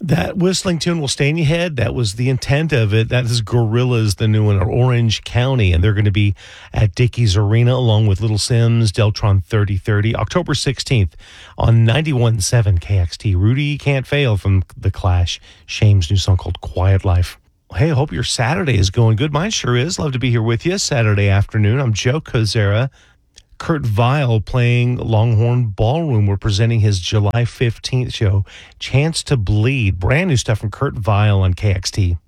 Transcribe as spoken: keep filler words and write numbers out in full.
That whistling tune will stay in your head. That was the intent of it. That is Gorillaz, the new one, Orange County, and they're going to be at Dickies Arena along with Little Sims, Deltron thirty thirty, October sixteenth on ninety-one point seven K X T. Rudy Can't Fail from The Clash, Shame's new song called Quiet Life. Hey, I hope your Saturday is going good. Mine sure is. Love to be here with you Saturday afternoon. I'm Joe Kozera. Kurt Vile playing Longhorn Ballroom. We're presenting his July fifteenth show, Chance to Bleed. Brand new stuff from Kurt Vile on K X T.